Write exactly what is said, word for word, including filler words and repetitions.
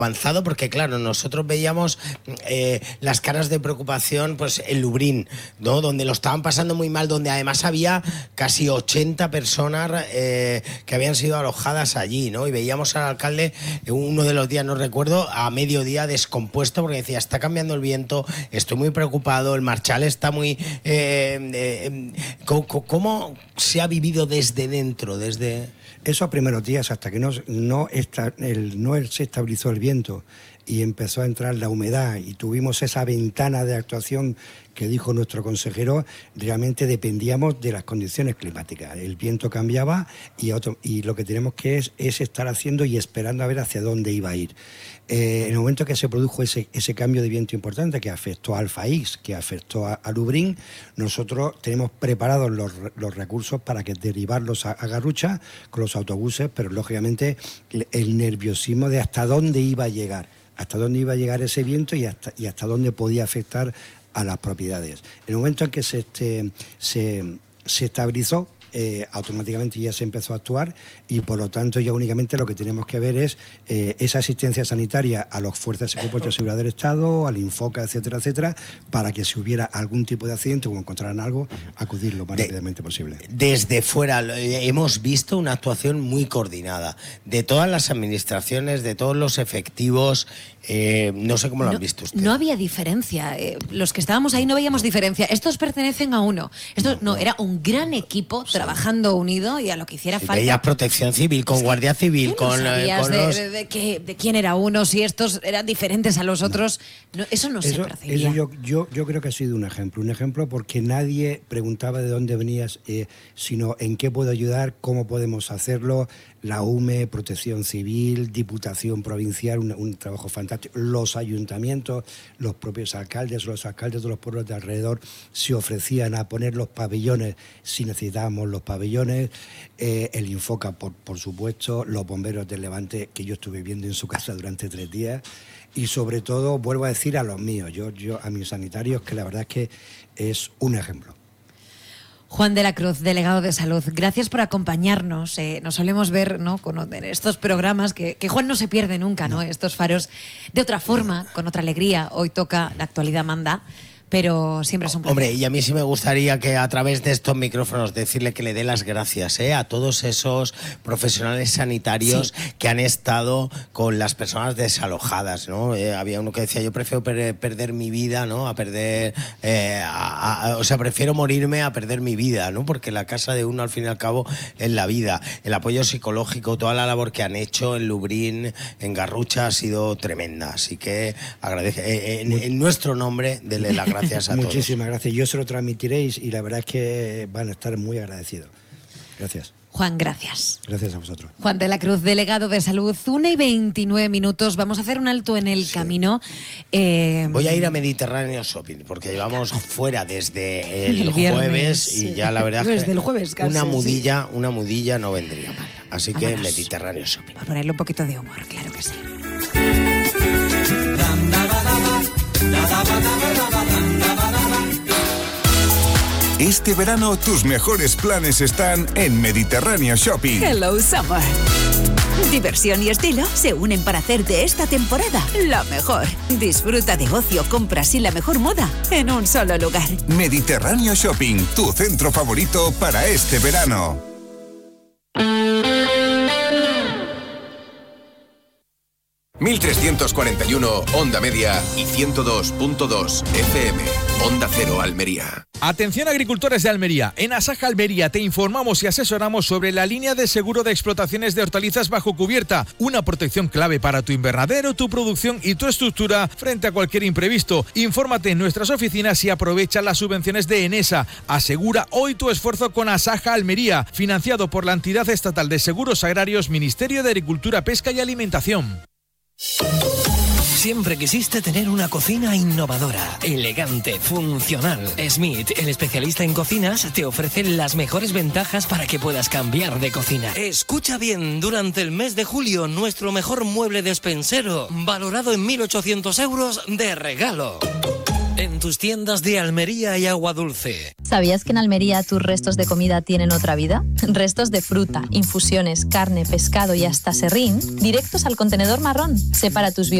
avanzado, porque claro, nosotros veíamos eh, las caras de preocupación pues en Lublin, ¿no? Donde lo estaban pasando muy mal, donde además había casi ochenta personas eh, que habían sido alojadas allí, ¿no? Y veíamos al alcalde uno de los días, no recuerdo, a mediodía descompuesto, porque decía, está cambiando el viento, estoy muy preocupado, el Marchal está muy... Eh, eh, ¿cómo, ¿Cómo se ha vivido desde dentro, desde...? Esos primeros días, hasta que no, no, esta, el, no se estabilizó el viento y empezó a entrar la humedad y tuvimos esa ventana de actuación que dijo nuestro consejero, realmente dependíamos de las condiciones climáticas. El viento cambiaba y, otro, y lo que tenemos que es, es estar haciendo y esperando a ver hacia dónde iba a ir. Eh, en el momento que se produjo ese, ese cambio de viento importante que afectó a Alfaís, que afectó a, a Lublin, nosotros tenemos preparados los, los recursos para que derivarlos a, a Garrucha con los autobuses, pero lógicamente el, el nerviosismo de hasta dónde iba a llegar, hasta dónde iba a llegar ese viento y hasta, y hasta dónde podía afectar a las propiedades. En el momento en que se, este, se, se estabilizó, eh, automáticamente ya se empezó a actuar y por lo tanto ya únicamente lo que tenemos que ver es eh, esa asistencia sanitaria a los fuerzas y cuerpos de seguridad del Estado, al Infoca, etcétera, etcétera, para que si hubiera algún tipo de accidente o encontraran algo, acudir lo más de, rápidamente posible. Desde fuera hemos visto una actuación muy coordinada de todas las administraciones, de todos los efectivos. Eh, no sé cómo lo no, han visto ustedes. No había diferencia. Eh, los que estábamos ahí no veíamos diferencia. Estos pertenecen a uno. Esto no, no, era un gran equipo sí. trabajando unido y a lo que hiciera sí, falta. Veías protección civil, con guardia civil, ¿Tú no con, sabías con de, los... de, de, de, de quién era uno, si estos eran diferentes a los otros. No, eso no eso, se percibía. Eso yo, yo, yo creo que ha sido un ejemplo. Un ejemplo porque nadie preguntaba de dónde venías, eh, sino en qué puedo ayudar, cómo podemos hacerlo. La U M E, Protección Civil, Diputación Provincial, un, un trabajo fantástico. Los ayuntamientos, los propios alcaldes, los alcaldes de los pueblos de alrededor se ofrecían a poner los pabellones si necesitábamos los pabellones. Eh, el Infoca, por, por supuesto, los bomberos del Levante, que yo estuve viendo en su casa durante tres días. Y sobre todo, vuelvo a decir a los míos, yo, yo a mis sanitarios, que la verdad es que es un ejemplo. Juan de la Cruz, delegado de Salud, gracias por acompañarnos. Eh, nos solemos ver, ¿no?, con en estos programas que, que Juan no se pierde nunca, ¿no? Estos faros de otra forma, con otra alegría. Hoy toca La Actualidad Manda, pero siempre es un placer. Hombre, y a mí sí me gustaría que a través de estos micrófonos decirle que le dé las gracias ¿eh? a todos esos profesionales sanitarios sí. que han estado con las personas desalojadas, ¿no? Eh, había uno que decía, yo prefiero per perder mi vida, ¿no? A perder, eh, a, a, o sea, prefiero morirme a perder mi vida, ¿no? Porque la casa de uno al fin y al cabo es la vida. El apoyo psicológico, toda la labor que han hecho en Lublin, en Garrucha, ha sido tremenda. Así que agradece, eh, en, en nuestro nombre, dele las gracias. Gracias a Muchísimas todos. gracias. Yo se lo transmitiréis y la verdad es que van a estar muy agradecidos. Gracias. Juan, gracias. Gracias a vosotros. Juan de la Cruz, delegado de Salud, una y veintinueve minutos. Vamos a hacer un alto en el sí. camino. Eh, Voy a ir a Mediterráneo Shopping, porque llevamos fuera desde el, el viernes, jueves sí. y ya la verdad desde es que el jueves casi, una mudilla, sí. una mudilla no vendría mal. Así que Vámonos. Mediterráneo Shopping. A ponerle un poquito de humor, claro que sí. Este verano tus mejores planes están en Mediterráneo Shopping. Hello Summer. Diversión y estilo se unen para hacer de esta temporada la mejor. Disfruta de ocio, compras y la mejor moda en un solo lugar. Mediterráneo Shopping, tu centro favorito para este verano. mil trescientos cuarenta y uno Onda Media y ciento dos punto dos F M. Onda Cero Almería. Atención agricultores de Almería. En Asaja Almería te informamos y asesoramos sobre la línea de seguro de explotaciones de hortalizas bajo cubierta. Una protección clave para tu invernadero, tu producción y tu estructura frente a cualquier imprevisto. Infórmate en nuestras oficinas y aprovecha las subvenciones de Enesa. Asegura hoy tu esfuerzo con Asaja Almería, financiado por la entidad estatal de seguros agrarios, Ministerio de Agricultura, Pesca y Alimentación. Siempre quisiste tener una cocina innovadora, elegante, funcional. Smith, el especialista en cocinas, te ofrece las mejores ventajas para que puedas cambiar de cocina. Escucha bien, durante el mes de julio, nuestro mejor mueble despensero, valorado en mil ochocientos euros de regalo. En tus tiendas de Almería y Agua Dulce. ¿Sabías que en Almería tus restos de comida tienen otra vida? Restos de fruta, infusiones, carne, pescado y hasta serrín, directos al contenedor marrón. Separa tus